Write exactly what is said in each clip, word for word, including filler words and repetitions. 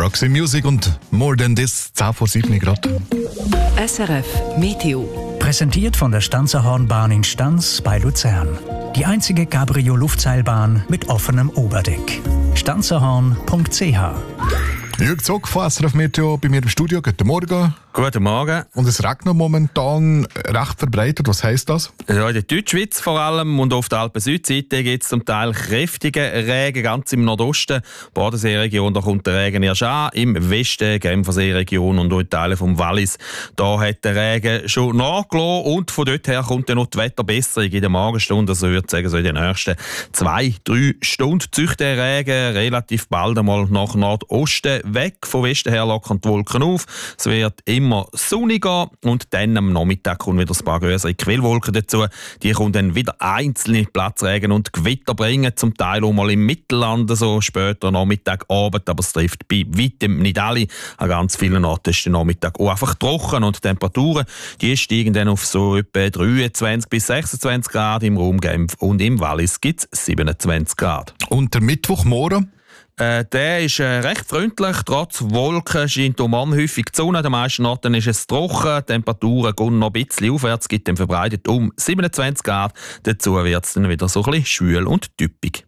Roxy Music und More Than This, zehn vor sieben gerade. S R F Meteo. Präsentiert von der Stanzerhornbahn in Stanz bei Luzern. Die einzige Cabrio-Luftseilbahn mit offenem Oberdeck. stanzerhorn punkt c h. Jürg Zog von S R F Meteo bei mir im Studio. Guten Morgen. Guten Morgen. Und es regnet momentan recht verbreitet. Was heisst das? Ja, in der Deutschschweiz vor allem und auf der Alpen-Südseite gibt es zum Teil kräftige Regen, ganz im Nordosten. Bodenseeregion, da kommt der Regen erst an. Im Westen, Genferseeregion und auch in Teilen vom Wallis. Da hat der Regen schon nachgelassen und von dort her kommt dann noch die Wetterbesserung in der Morgenstunde. Also ich würde sagen, so in den nächsten zwei, drei Stunden zieht der Regen relativ bald einmal nach Nordosten weg. Von Westen her lockern die Wolken auf. Es wird immer sonniger und dann am Nachmittag kommen wieder ein paar größere Quellwolken dazu. Die kommen dann wieder einzelne Platzregen und Gewitter bringen, zum Teil auch mal im Mittelland, so später Nachmittag, Abend, aber es trifft bei weitem nicht alle. An ganz vielen Orten ist der Nachmittag auch einfach trocken und die Temperaturen, die steigen dann auf so etwa dreiundzwanzig bis sechsundzwanzig Grad im Raum Genf und im Wallis gibt es siebenundzwanzig Grad. Und der Mittwochmorgen? Äh, der ist äh, recht freundlich. Trotz Wolken scheint um an häufig die Sonne. An den meisten Orten ist es trocken. Die Temperaturen gehen noch ein bisschen aufwärts. Es gibt dann verbreitet um siebenundzwanzig Grad. Dazu wird es dann wieder so ein bisschen schwül und typisch.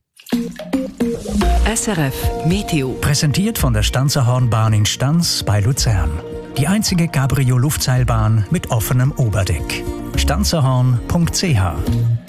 S R F Meteo. Präsentiert von der Stanzerhornbahn in Stanz bei Luzern. Die einzige Cabrio-Luftseilbahn mit offenem Oberdeck. stanzerhorn punkt c h.